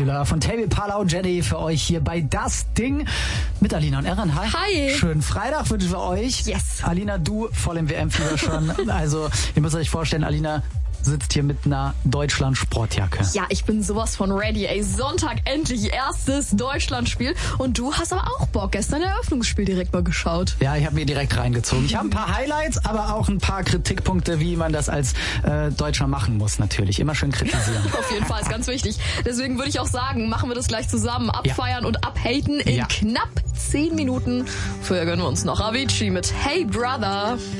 You Love von Tavy Palau Jenny für euch hier bei Das Ding mit Alina und Eren. Hi. Hi. Schönen Freitag wünschen wir euch. Yes. Alina, du voll im WM-Fieber schon. Also, ihr müsst euch vorstellen, Alina sitzt hier mit einer Deutschland-Sportjacke. Ja, ich bin sowas von ready. Ey, Sonntag endlich erstes Deutschlandspiel. Und du hast aber auch Bock. Gestern Eröffnungsspiel direkt mal geschaut. Ja, ich habe mir direkt reingezogen. Ich habe ein paar Highlights, aber auch ein paar Kritikpunkte, wie man das als Deutscher machen muss natürlich. Immer schön kritisieren. Auf jeden Fall, ist ganz wichtig. Deswegen würde ich auch sagen, machen wir das gleich zusammen. Abfeiern und abhaten in knapp 10 Minuten. Vorher gönnen wir uns noch Avicii mit Hey Brother.